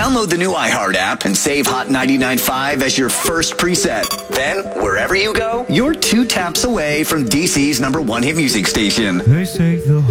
Download the new iHeart app and save Hot 99.5 as your first preset. Then, wherever you go, you're 2 taps away from DC's #1 hit music station. They say the